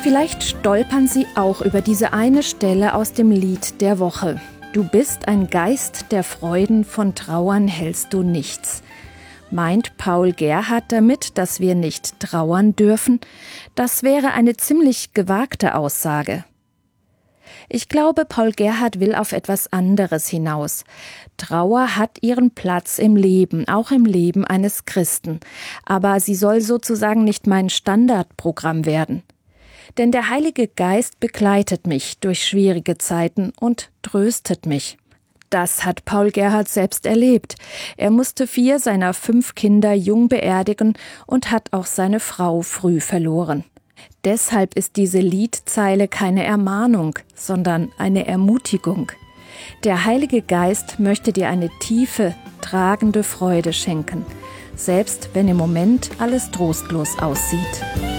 Vielleicht stolpern Sie auch über diese eine Stelle aus dem Lied der Woche. Du bist ein Geist der Freuden, von Trauern hältst du nichts. Meint Paul Gerhardt damit, dass wir nicht trauern dürfen? Das wäre eine ziemlich gewagte Aussage. Ich glaube, Paul Gerhardt will auf etwas anderes hinaus. Trauer hat ihren Platz im Leben, auch im Leben eines Christen. Aber sie soll sozusagen nicht mein Standardprogramm werden. Denn der Heilige Geist begleitet mich durch schwierige Zeiten und tröstet mich. Das hat Paul Gerhardt selbst erlebt. Er musste 4 seiner 5 Kinder jung beerdigen und hat auch seine Frau früh verloren. Deshalb ist diese Liedzeile keine Ermahnung, sondern eine Ermutigung. Der Heilige Geist möchte dir eine tiefe, tragende Freude schenken, selbst wenn im Moment alles trostlos aussieht.